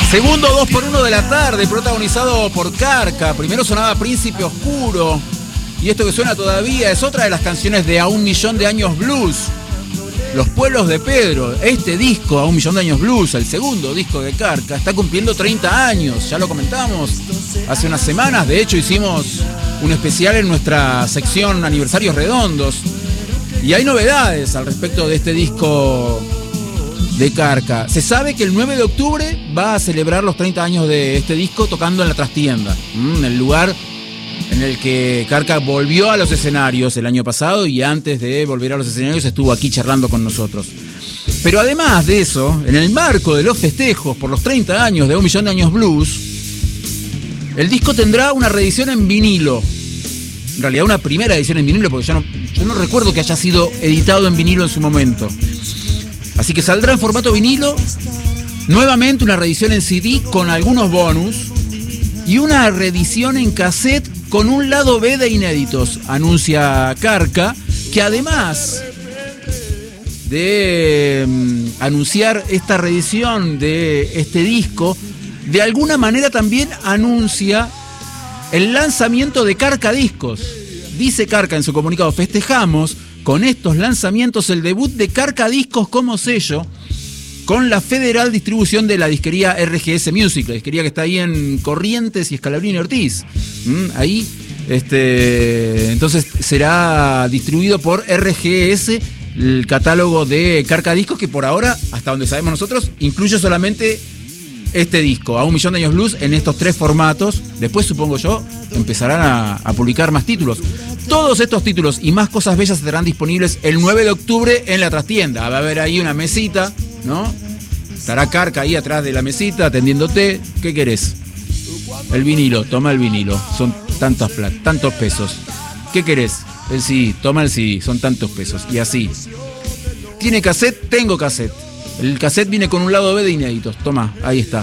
Segundo 2x1 de la tarde, protagonizado por Carca. Primero sonaba Príncipe Oscuro. Y esto que suena todavía es otra de las canciones de A un Millón de Años Blues. Los Pueblos de Pedro. Este disco, A un Millón de Años Blues, el segundo disco de Carca, está cumpliendo 30 años. Ya lo comentamos hace unas semanas. De hecho, hicimos un especial en nuestra sección Aniversarios Redondos. Y hay novedades al respecto de este disco de Carca. Se sabe que el 9 de octubre va a celebrar los 30 años de este disco tocando en la Trastienda, el lugar en el que Carca volvió a los escenarios el año pasado, y antes de volver a los escenarios estuvo aquí charlando con nosotros. Pero además de eso, en el marco de los festejos por los 30 años de Un Millón de Años Blues, el disco tendrá una reedición en vinilo. En realidad una primera edición en vinilo, porque yo no recuerdo que haya sido editado en vinilo en su momento. Así que saldrá en formato vinilo, nuevamente una reedición en CD con algunos bonus y una reedición en cassette con un lado B de inéditos, anuncia Carca, que además de anunciar esta reedición de este disco, de alguna manera también anuncia el lanzamiento de Carca Discos. Dice Carca en su comunicado: festejamos con estos lanzamientos el debut de Carca Discos como sello con la federal distribución de la disquería RGS Music, la disquería que está ahí en Corrientes y Scalabrini Ortiz. Ahí, entonces será distribuido por RGS el catálogo de Carca Discos, que por ahora, hasta donde sabemos nosotros, incluye solamente este disco, A un Millón de Años Blues, en estos 3 formatos. Después, supongo yo, empezarán a publicar más títulos. Todos estos títulos y más cosas bellas estarán disponibles el 9 de octubre en la Trastienda. Va a haber ahí una mesita, ¿no? Estará Carca ahí atrás de la mesita atendiéndote. ¿Qué querés? El vinilo, toma el vinilo. Son tantos pesos. ¿Qué querés? El CD, toma el CD. Son tantos pesos. Y así. ¿Tiene cassette? Tengo cassette. El cassette viene con un lado B de inéditos. Toma, ahí está.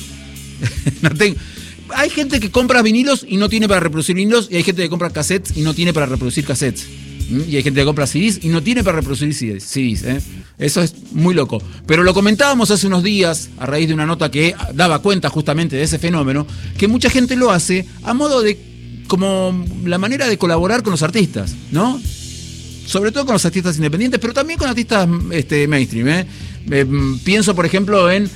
No tengo. Hay gente que compra vinilos y no tiene para reproducir vinilos, y hay gente que compra cassettes y no tiene para reproducir cassettes. Y hay gente que compra CDs y no tiene para reproducir CDs. Eso es muy loco. Pero lo comentábamos hace unos días, a raíz de una nota que daba cuenta justamente de ese fenómeno, que mucha gente lo hace a modo de, como la manera de colaborar con los artistas, ¿no? Sobre todo con los artistas independientes, pero también con artistas mainstream. Pienso, por ejemplo, en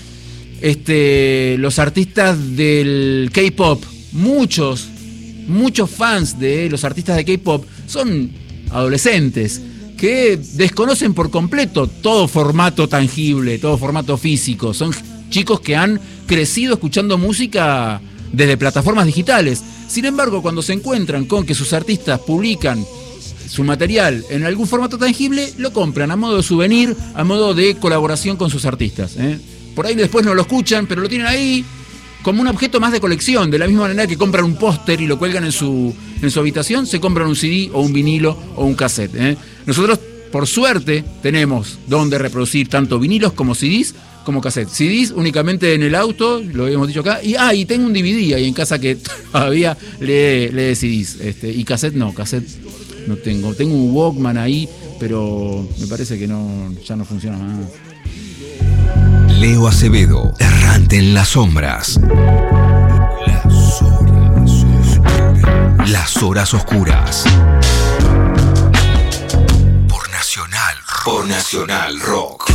los artistas del K-pop. Muchos fans de los artistas de K-pop son adolescentes que desconocen por completo todo formato tangible, todo formato físico. Son chicos que han crecido escuchando música desde plataformas digitales. Sin embargo, cuando se encuentran con que sus artistas publican su material en algún formato tangible, lo compran a modo de souvenir, a modo de colaboración con sus artistas. Por ahí después no lo escuchan, pero lo tienen ahí como un objeto más de colección. De la misma manera que compran un póster y lo cuelgan en su habitación, se compran un CD o un vinilo o un cassette. Nosotros, por suerte, tenemos donde reproducir tanto vinilos como CDs como cassettes. CDs únicamente en el auto, lo habíamos dicho acá. Y tengo un DVD ahí en casa que todavía lee CDs. Y cassette no tengo. Tengo un Walkman ahí, pero me parece que ya no funciona más. Leo Acevedo, errante en las sombras. Las horas oscuras. Por Nacional Rock.